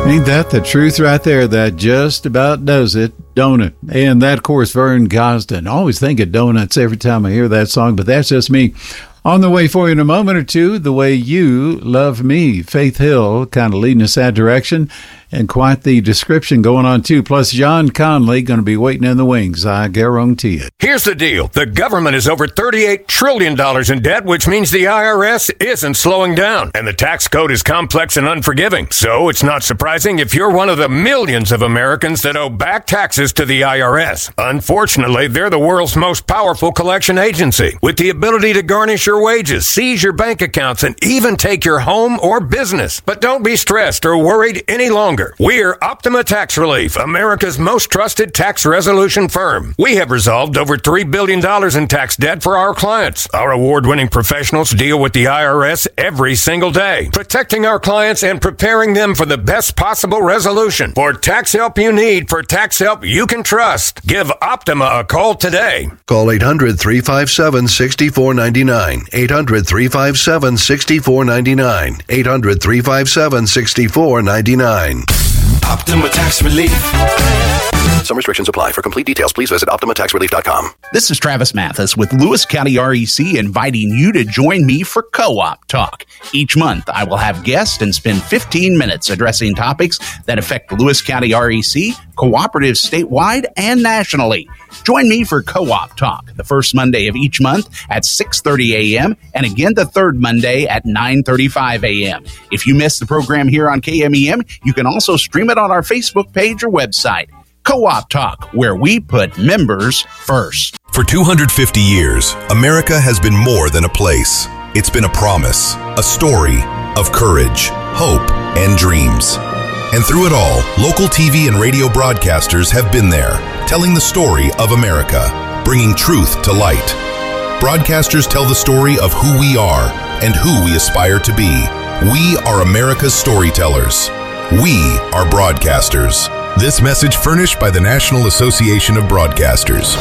Ain't that the truth right there? That just about does it, don't it? And that, of course, Vern Gosdin. I always think of donuts every time I hear that song, but that's just me. On the way for you in a moment or two, The Way You Love Me. Faith Hill kind of leading us that direction, and quite the description going on, too. Plus, John Conley going to be waiting in the wings, I guarantee it. Here's the deal. The government is over $38 trillion in debt, which means the IRS isn't slowing down. And the tax code is complex and unforgiving. So it's not surprising if you're one of the millions of Americans that owe back taxes to the IRS. Unfortunately, they're the world's most powerful collection agency, with the ability to garnish your wages, seize your bank accounts, and even take your home or business. But don't be stressed or worried any longer. We're Optima Tax Relief, America's most trusted tax resolution firm. We have resolved over $3 billion in tax debt for our clients. Our award-winning professionals deal with the IRS every single day, protecting our clients and preparing them for the best possible resolution. For tax help you need, for tax help you can trust, give Optima a call today. Call 800-357-6499. 800-357-6499. 800-357-6499. Optima Tax Relief. Some restrictions apply. For complete details, please visit OptimaTaxRelief.com. This is Travis Mathis with Lewis County REC inviting you to join me for Co-op Talk. Each month, I will have guests and spend 15 minutes addressing topics that affect Lewis County REC, cooperatives statewide and nationally. Join me for Co-op Talk the first Monday of each month at 6:30 a.m. and again the third Monday at 9:35 a.m. If you missed the program here on KMEM, you can also stream it on our Facebook page or website. Co-op Talk, where we put members first. For 250 years, America has been more than a place. It's been a promise, a story of courage, hope, and dreams. And through it all, local TV and radio broadcasters have been there, telling the story of America, bringing truth to light. Broadcasters tell the story of who we are and who we aspire to be. We are America's storytellers. We are broadcasters. This message furnished by the National Association of Broadcasters.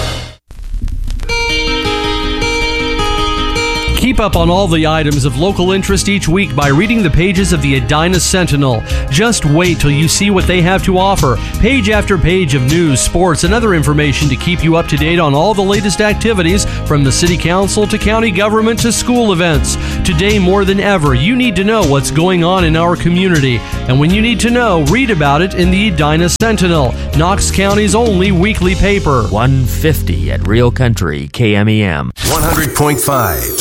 Keep up on all the items of local interest each week by reading the pages of the Edina Sentinel. Just wait till you see what they have to offer. Page after page of news, sports, and other information to keep you up to date on all the latest activities from the city council to county government to school events. Today, more than ever, you need to know what's going on in our community. And when you need to know, read about it in the Edina Sentinel, Knox County's only weekly paper. 150 at Real Country KMEM. 100.5